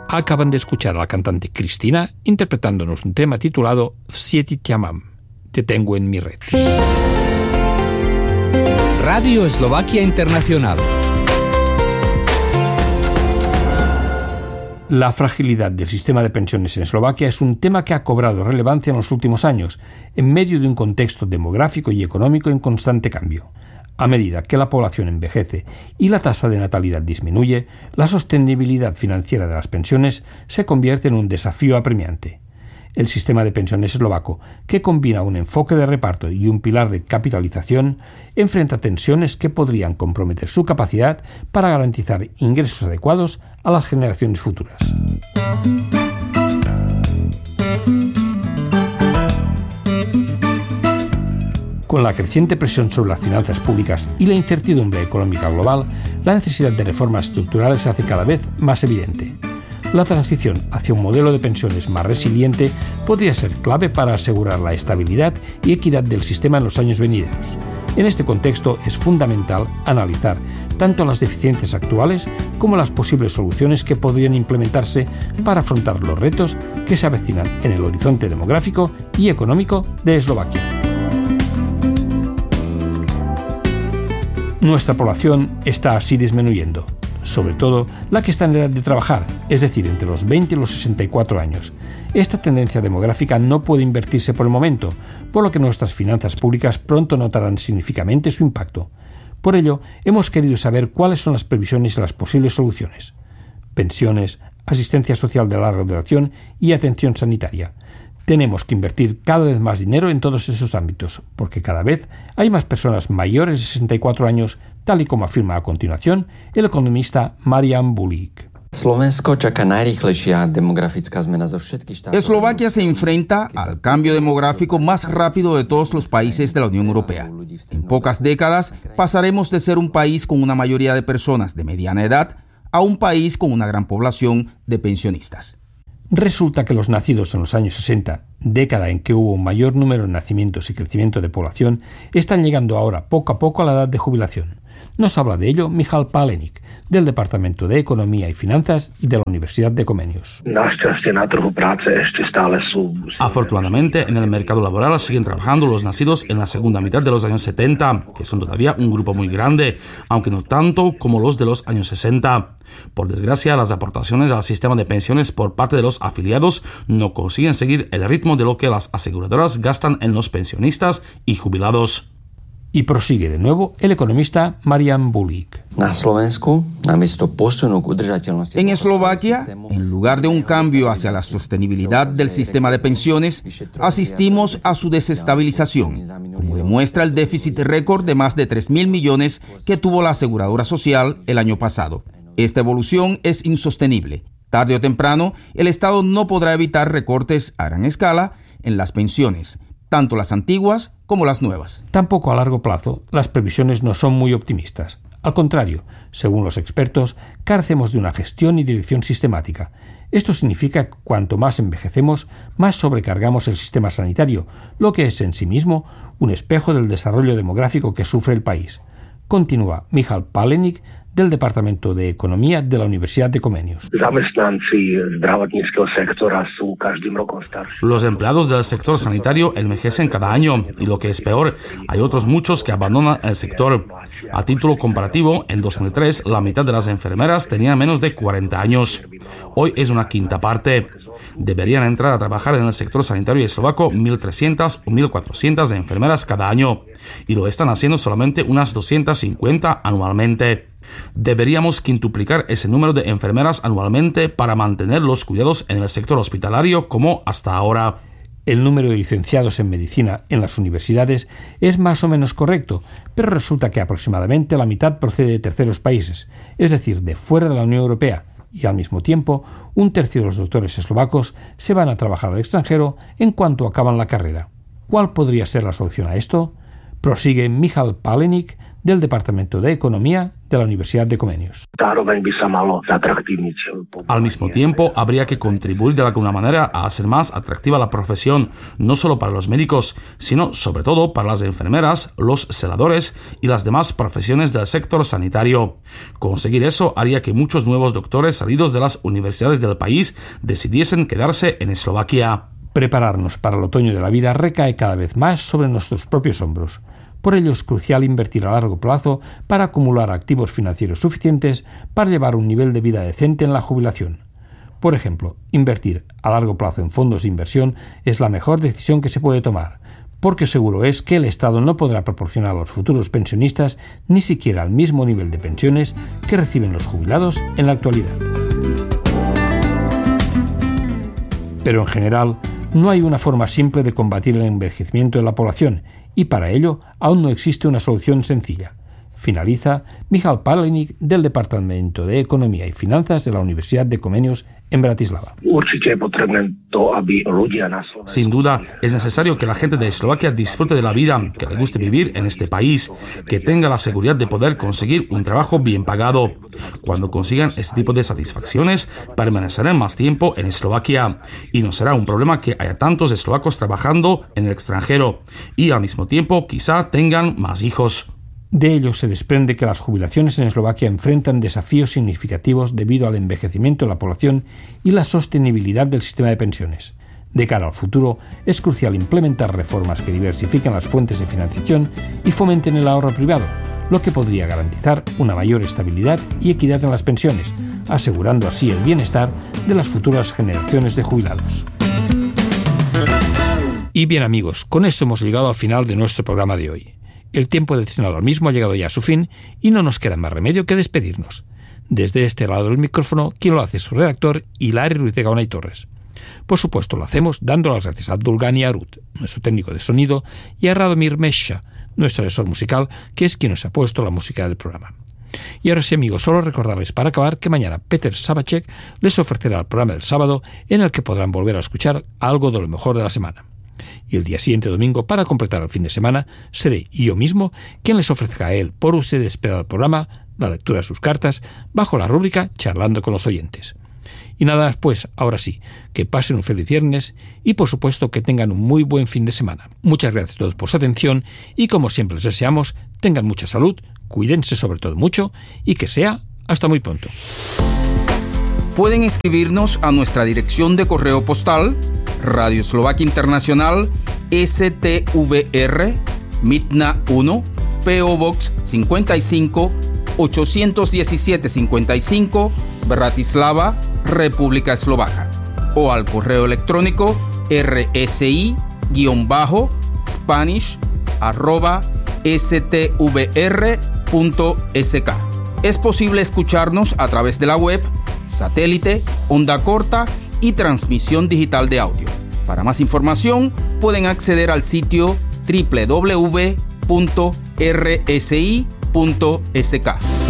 Acaban de escuchar a la cantante Cristina interpretándonos un tema titulado Všieti ťa mám, Te tengo en mi red. Radio Eslovaquia Internacional. La fragilidad del sistema de pensiones en Eslovaquia es un tema que ha cobrado relevancia en los últimos años, en medio de un contexto demográfico y económico en constante cambio. A medida que la población envejece y la tasa de natalidad disminuye, la sostenibilidad financiera de las pensiones se convierte en un desafío apremiante. El sistema de pensiones eslovaco, que combina un enfoque de reparto y un pilar de capitalización, enfrenta tensiones que podrían comprometer su capacidad para garantizar ingresos adecuados a las generaciones futuras. Con la creciente presión sobre las finanzas públicas y la incertidumbre económica global, la necesidad de reformas estructurales se hace cada vez más evidente. La transición hacia un modelo de pensiones más resiliente podría ser clave para asegurar la estabilidad y equidad del sistema en los años venideros. En este contexto es fundamental analizar tanto las deficiencias actuales como las posibles soluciones que podrían implementarse para afrontar los retos que se avecinan en el horizonte demográfico y económico de Eslovaquia. Nuestra población está así disminuyendo, sobre todo la que está en edad de trabajar, es decir, entre los 20 y los 64 años. Esta tendencia demográfica no puede invertirse por el momento, por lo que nuestras finanzas públicas pronto notarán significativamente su impacto. Por ello, hemos querido saber cuáles son las previsiones y las posibles soluciones. Pensiones, asistencia social de larga duración y atención sanitaria. Tenemos que invertir cada vez más dinero en todos esos ámbitos, porque cada vez hay más personas mayores de 64 años, tal y como afirma a continuación el economista Marian Bulík. Eslovaquia se enfrenta al cambio demográfico más rápido de todos los países de la Unión Europea. En pocas décadas pasaremos de ser un país con una mayoría de personas de mediana edad a un país con una gran población de pensionistas. Resulta que los nacidos en los años 60, década en que hubo un mayor número de nacimientos y crecimiento de población, están llegando ahora poco a poco a la edad de jubilación. Nos habla de ello Michal Páleník, del Departamento de Economía y Finanzas de la Universidad de Comenius. Afortunadamente, en el mercado laboral siguen trabajando los nacidos en la segunda mitad de los años 70, que son todavía un grupo muy grande, aunque no tanto como los de los años 60. Por desgracia, las aportaciones al sistema de pensiones por parte de los afiliados no consiguen seguir el ritmo de lo que las aseguradoras gastan en los pensionistas y jubilados. Y prosigue de nuevo el economista Marian Bulík. En Eslovaquia, en lugar de un cambio hacia la sostenibilidad del sistema de pensiones, asistimos a su desestabilización, como demuestra el déficit récord de más de 3.000 millones que tuvo la aseguradora social el año pasado. Esta evolución es insostenible. Tarde o temprano, el Estado no podrá evitar recortes a gran escala en las pensiones, tanto las antiguas como las nuevas. Tampoco a largo plazo, las previsiones no son muy optimistas. Al contrario, según los expertos, carecemos de una gestión y dirección sistemática. Esto significa que cuanto más envejecemos, más sobrecargamos el sistema sanitario, lo que es en sí mismo un espejo del desarrollo demográfico que sufre el país. Continúa Michal Páleník, del Departamento de Economía de la Universidad de Comenius. Los empleados del sector sanitario envejecen cada año y lo que es peor, hay otros muchos que abandonan el sector. A título comparativo, en 2003 la mitad de las enfermeras tenía menos de 40 años. Hoy es una quinta parte. Deberían entrar a trabajar en el sector sanitario eslovaco 1.300 o 1.400 enfermeras cada año y lo están haciendo solamente unas 250 anualmente. Deberíamos quintuplicar ese número de enfermeras anualmente para mantener los cuidados en el sector hospitalario como hasta ahora. El número de licenciados en medicina en las universidades es más o menos correcto, pero resulta que aproximadamente la mitad procede de terceros países, es decir, de fuera de la Unión Europea, y al mismo tiempo, un tercio de los doctores eslovacos se van a trabajar al extranjero en cuanto acaban la carrera. ¿Cuál podría ser la solución a esto? Prosigue Michal Páleník, del Departamento de Economía de la Universidad de Comenius. Al mismo tiempo, habría que contribuir de alguna manera a hacer más atractiva la profesión, no solo para los médicos, sino sobre todo para las enfermeras, los celadores y las demás profesiones del sector sanitario. Conseguir eso haría que muchos nuevos doctores salidos de las universidades del país decidiesen quedarse en Eslovaquia. Prepararnos para el otoño de la vida recae cada vez más sobre nuestros propios hombros. Por ello es crucial invertir a largo plazo para acumular activos financieros suficientes para llevar un nivel de vida decente en la jubilación. Por ejemplo, invertir a largo plazo en fondos de inversión es la mejor decisión que se puede tomar, porque seguro es que el Estado no podrá proporcionar a los futuros pensionistas ni siquiera el mismo nivel de pensiones que reciben los jubilados en la actualidad. Pero en general, no hay una forma simple de combatir el envejecimiento de la población y para ello aún no existe una solución sencilla. Finaliza Michal Palenik del Departamento de Economía y Finanzas de la Universidad de Comenius en Bratislava. Sin duda, es necesario que la gente de Eslovaquia disfrute de la vida, que le guste vivir en este país, que tenga la seguridad de poder conseguir un trabajo bien pagado. Cuando consigan este tipo de satisfacciones, permanecerán más tiempo en Eslovaquia y no será un problema que haya tantos eslovacos trabajando en el extranjero y al mismo tiempo quizá tengan más hijos. De ello se desprende que las jubilaciones en Eslovaquia enfrentan desafíos significativos debido al envejecimiento de la población y la sostenibilidad del sistema de pensiones. De cara al futuro, es crucial implementar reformas que diversifiquen las fuentes de financiación y fomenten el ahorro privado, lo que podría garantizar una mayor estabilidad y equidad en las pensiones, asegurando así el bienestar de las futuras generaciones de jubilados. Y bien amigos, con esto hemos llegado al final de nuestro programa de hoy. El tiempo destinado al mismo ha llegado ya a su fin y no nos queda más remedio que despedirnos. Desde este lado del micrófono, quien lo hace es su redactor, Hilari Ruiz de Gaona y Torres. Por supuesto, lo hacemos dando las gracias a Abdulgani Arut, nuestro técnico de sonido, y a Radomir Mesha, nuestro asesor musical, que es quien nos ha puesto la música del programa. Y ahora sí, amigos, solo recordarles para acabar que mañana Peter Sabacek les ofrecerá el programa del sábado en el que podrán volver a escuchar algo de lo mejor de la semana. Y el día siguiente, domingo, para completar el fin de semana, seré yo mismo quien les ofrezca a él, por ustedes esperado programa, la lectura de sus cartas, bajo la rúbrica Charlando con los oyentes. Y nada, pues, ahora sí, que pasen un feliz viernes y, por supuesto, que tengan un muy buen fin de semana. Muchas gracias a todos por su atención y, como siempre les deseamos, tengan mucha salud, cuídense sobre todo mucho y que sea hasta muy pronto. Pueden escribirnos a nuestra dirección de correo postal Radio Eslovaquia Internacional, STVR, Mitna 1, PO Box 55, 817-55, Bratislava, República Eslovaca, o al correo electrónico rsi-bajo/stvr.sk. Es posible escucharnos a través de la web, satélite, onda corta y transmisión digital de audio. Para más información, pueden acceder al sitio www.rsi.sk.